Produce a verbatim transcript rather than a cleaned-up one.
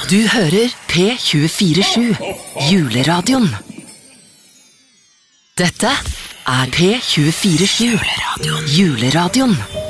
Du hører P tjuefire sju, juleradioen. Dette er P tjuefire sju, juleradioen.